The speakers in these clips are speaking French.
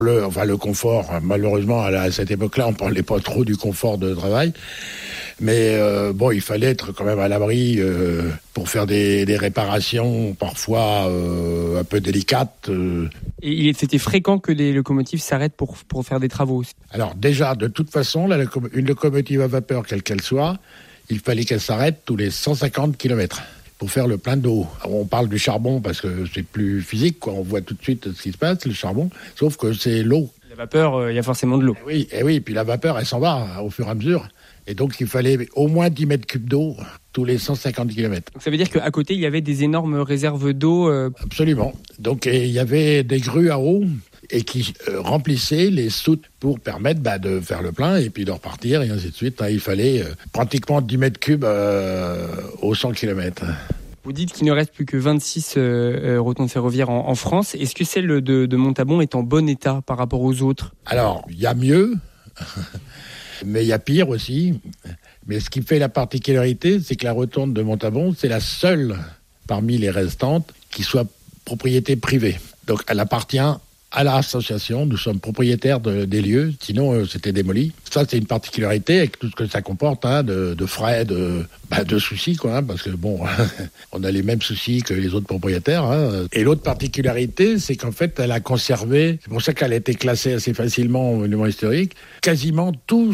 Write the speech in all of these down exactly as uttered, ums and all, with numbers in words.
Le, enfin, le confort, malheureusement, à, la, à cette époque-là, on ne parlait pas trop du confort de travail. Mais euh, bon, il fallait être quand même à l'abri euh, pour faire des, des réparations parfois euh, un peu délicates. Euh. Et il, c'était fréquent que les locomotives s'arrêtent pour, pour faire des travaux aussi. Alors déjà, de toute façon, la, une locomotive à vapeur, quelle qu'elle soit, il fallait qu'elle s'arrête tous les cent cinquante kilomètres pour faire le plein d'eau. On parle du charbon parce que c'est plus physique, quoi. On voit tout de suite ce qui se passe, le charbon, sauf que c'est l'eau. La vapeur, il euh, y a forcément de l'eau. Et oui, et oui, puis la vapeur, elle s'en va au fur et à mesure. Et donc, il fallait au moins dix mètres cubes d'eau tous les cent cinquante kilomètres. Donc, ça veut dire qu'à côté, il y avait des énormes réserves d'eau euh... Absolument. Donc, il y avait des grues à eau et qui euh, remplissaient les soutes pour permettre bah, de faire le plein et puis de repartir, et ainsi de suite. Il fallait euh, pratiquement dix mètres cubes euh, aux cent kilomètres. Vous dites qu'il ne reste plus que vingt-six euh, rotondes ferroviaires en, en France. Est-ce que celle de, de Montabon est en bon état par rapport aux autres ? Alors, il y a mieux, mais il y a pire aussi. Mais ce qui fait la particularité, c'est que la rotonde de Montabon, c'est la seule parmi les restantes qui soit propriété privée. Donc, elle appartient à l'association. Nous sommes propriétaires de, des lieux, sinon euh, c'était démoli. Ça, c'est une particularité avec tout ce que ça comporte, hein, de, de frais, de, bah, de soucis, quoi, hein, parce que bon, on a les mêmes soucis que les autres propriétaires. Hein. Et l'autre particularité, c'est qu'en fait, elle a conservé, c'est pour ça qu'elle a été classée assez facilement au monument historique, quasiment tout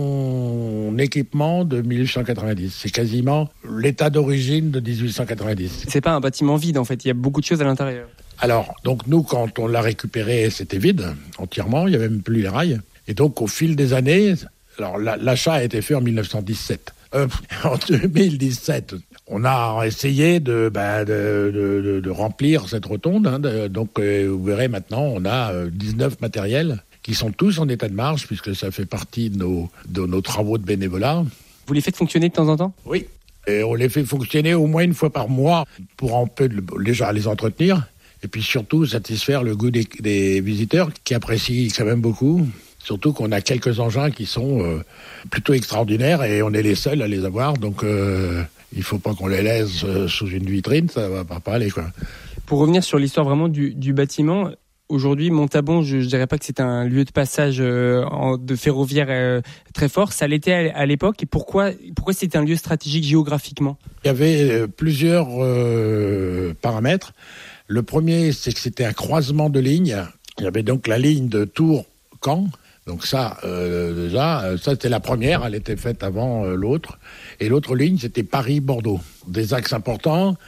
son équipement de mille huit cent quatre-vingt-dix. C'est quasiment l'état d'origine de dix-huit cent quatre-vingt-dix. C'est pas un bâtiment vide, en fait, il y a beaucoup de choses à l'intérieur. Alors, donc nous, quand on l'a récupéré, c'était vide, entièrement, il n'y avait même plus les rails. Et donc, au fil des années, alors l'achat a été fait en dix-neuf cent dix-sept. Euh, en deux mille dix-sept, on a essayé de, bah, de, de, de, de remplir cette rotonde. Hein, de, donc, euh, vous verrez maintenant, on a euh, dix-neuf matériels qui sont tous en état de marche, puisque ça fait partie de nos, de nos travaux de bénévolat. Vous les faites fonctionner de temps en temps ? Oui, et on les fait fonctionner au moins une fois par mois pour un peu déjà les entretenir. Et puis surtout satisfaire le goût des, des visiteurs qui apprécient quand même beaucoup. Surtout qu'on a quelques engins qui sont euh, plutôt extraordinaires et on est les seuls à les avoir. Donc euh, il ne faut pas qu'on les laisse euh, sous une vitrine, ça ne va pas, pas aller, quoi. Pour revenir sur l'histoire vraiment du, du bâtiment, aujourd'hui Montabon, je ne dirais pas que c'est un lieu de passage euh, en, de ferroviaire euh, très fort. Ça l'était à, à l'époque. Et pourquoi, pourquoi c'était un lieu stratégique géographiquement ? Il y avait euh, plusieurs euh, paramètres. Le premier, c'est que c'était un croisement de lignes. Il y avait donc la ligne de Tours-Caen. Donc ça, euh, déjà, ça c'était la première. Elle était faite avant euh, l'autre. Et l'autre ligne, c'était Paris-Bordeaux. Des axes importants,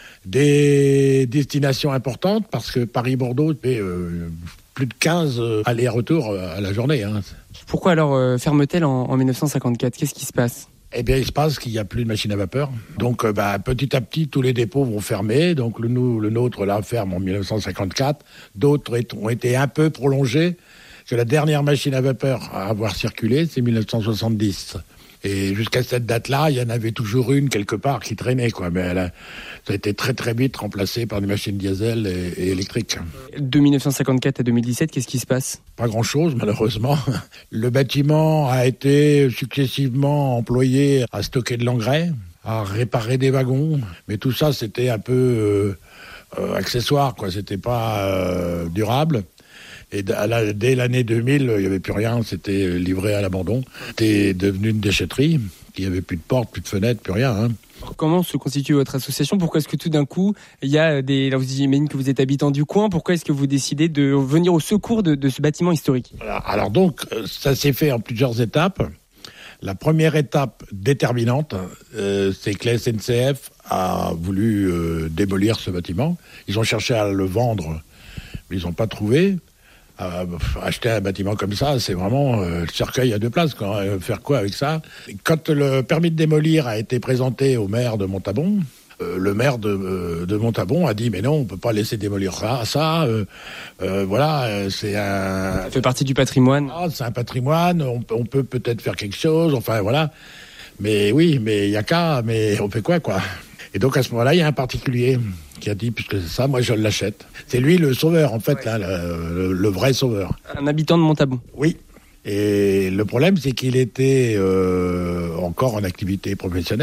des destinations importantes, parce que Paris-Bordeaux, c'était euh, plus de quinze euh, allers-retours à la journée. Hein. Pourquoi alors euh, ferme-t-elle en, en dix-neuf cent cinquante-quatre ? Qu'est-ce qui se passe ? Eh bien, il se passe qu'il n'y a plus de machine à vapeur. Donc, euh, bah, petit à petit, tous les dépôts vont fermer. Donc, le, nous, le nôtre, là, ferme en dix-neuf cent cinquante-quatre. D'autres ont été un peu prolongés. Que la dernière machine à vapeur à avoir circulé, c'est dix-neuf cent soixante-dix. Et jusqu'à cette date-là, il y en avait toujours une quelque part qui traînait, quoi. Mais elle a, ça a été très très vite remplacé par des machines diesel et, et électriques. De dix-neuf cent cinquante-quatre à deux mille dix-sept, qu'est-ce qui se passe ? Pas grand-chose, malheureusement. Le bâtiment a été successivement employé à stocker de l'engrais, à réparer des wagons. Mais tout ça, c'était un peu euh, euh, accessoire, quoi. C'était pas euh, durable. Et dès l'année deux mille, il n'y avait plus rien, c'était livré à l'abandon. C'était devenu une déchetterie, il n'y avait plus de portes, plus de fenêtres, plus rien. Hein. Alors, comment se constitue votre association ? Pourquoi est-ce que tout d'un coup, il y a des... Là, vous imaginez que vous êtes habitant du coin, pourquoi est-ce que vous décidez de venir au secours de, de ce bâtiment historique ? alors, alors donc, ça s'est fait en plusieurs étapes. La première étape déterminante, euh, c'est que la S N C F a voulu euh, démolir ce bâtiment. Ils ont cherché à le vendre, mais ils n'ont pas trouvé. Euh, acheter un bâtiment comme ça, c'est vraiment euh, le cercueil à deux places. Quoi. Euh, faire quoi avec ça ? Quand le permis de démolir a été présenté au maire de Montabon, euh, le maire de, euh, de Montabon a dit « Mais non, on ne peut pas laisser démolir ça. ça euh, euh, voilà, euh, c'est un... » Ça fait partie du patrimoine. Ah, c'est un patrimoine, on, on peut peut-être faire quelque chose, enfin voilà. Mais oui, mais il n'y a qu'à, mais on fait quoi, quoi ? Et donc à ce moment-là, il y a un particulier qui a dit, puisque c'est ça, moi je l'achète. C'est lui le sauveur, en fait, ouais. là, le, le, le vrai sauveur. Un habitant de Montabon. Oui. Et le problème, c'est qu'il était euh, encore en activité professionnelle.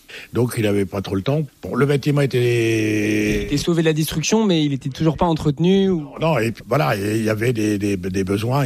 Donc il n'avait pas trop le temps. Bon, le bâtiment était... Il était sauvé de la destruction, mais il était toujours pas entretenu ou... Non, et voilà, il y avait des, des, des besoins.